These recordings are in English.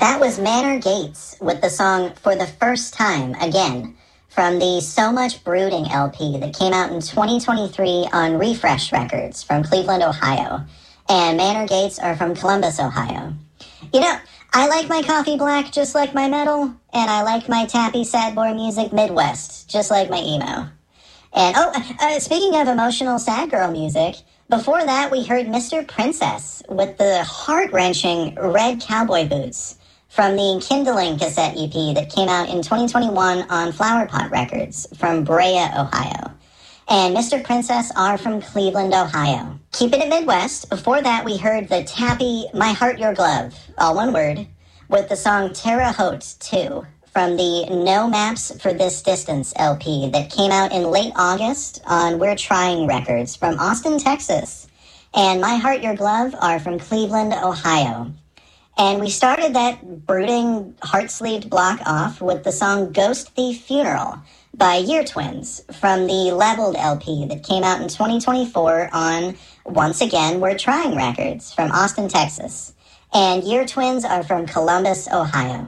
That was Manor Gates with the song For the First Time, again, from the So Much Brooding LP that came out in 2023 on Refresh Records from Cleveland, Ohio. And Manor Gates are from Columbus, Ohio. You know, I like my coffee black just like my metal, and I like my tappy sad boy music Midwest, just like my emo. And speaking of emotional sad girl music, before that we heard Mr. Princess with the heart-wrenching Red Cowboy Boots from the Kindling cassette EP that came out in 2021 on Flowerpot Records from Brea, Ohio. And Mr. Princess are from Cleveland, Ohio. Keeping it Midwest, before that we heard the tappy My Heart Your Glove, all one word, with the song Terre Haute 2 from the No Maps for This Distance LP that came out in late August on We're Trying Records from Austin, Texas. And My Heart Your Glove are from Cleveland, Ohio. And we started that brooding, heart-sleeved block off with the song Ghost Thief Funeral by Year Twins from the Leveled LP that came out in 2024 on, once again, We're Trying Records from Austin, Texas. And Year Twins are from Columbus, Ohio.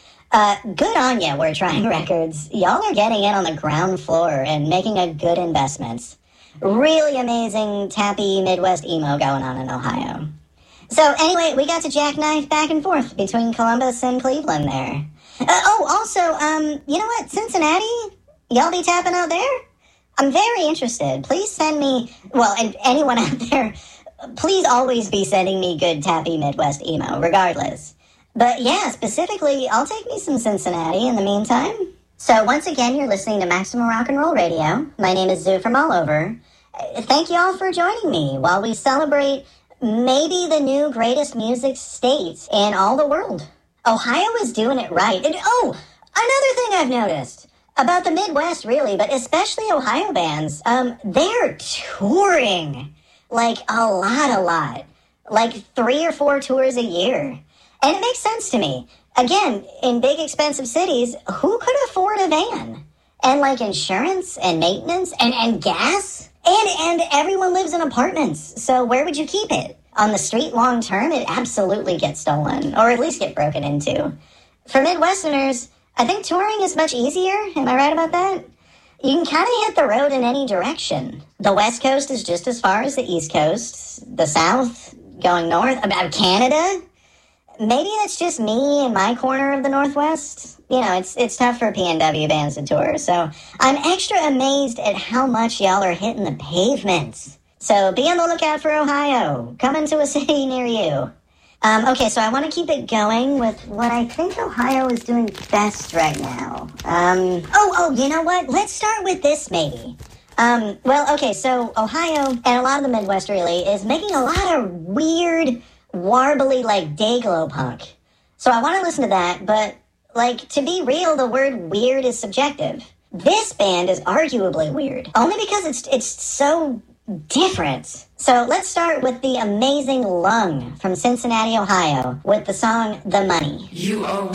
Good on ya, We're Trying Records. Y'all are getting in on the ground floor and making a good investment. Really amazing, tappy Midwest emo going on in Ohio. So anyway, we got to jackknife back and forth between Columbus and Cleveland there. Also, you know what? Cincinnati? Y'all be tapping out there? I'm very interested. Please send me, well, and anyone out there, please always be sending me good tappy Midwest emo, regardless. But yeah, specifically, I'll take me some Cincinnati in the meantime. So once again, you're listening to Maximum Rock and Roll Radio. My name is Zoo from all over. Thank you all for joining me while we celebrate maybe the new greatest music state in all the world. Ohio is doing it right. And, another thing I've noticed about the Midwest, really, but especially Ohio bands, they're touring like a lot, like 3 or 4 tours a year. And it makes sense to me. Again, in big expensive cities, who could afford a van? And like insurance and maintenance and gas? And everyone lives in apartments, so where would you keep it? On the street long term, it absolutely gets stolen, or at least get broken into. For Midwesterners, I think touring is much easier, am I right about that? You can kind of hit the road in any direction. The West Coast is just as far as the East Coast, the South, going north, about Canada. Maybe that's just me in my corner of the Northwest. You know, it's tough for PNW bands to tour, so I'm extra amazed at how much y'all are hitting the pavements. So be on the lookout for Ohio, coming to a city near you. Okay, so I want to keep it going with what I think Ohio is doing best right now. You know what? Let's start with this, maybe. So Ohio, and a lot of the Midwest really, is making a lot of weird, warbly, like, day-glow punk. So I want to listen to that, but, like, to be real, the word weird is subjective. This band is arguably weird, only because it's so different. So let's start with the amazing Lung from Cincinnati, Ohio, with the song The Money. You are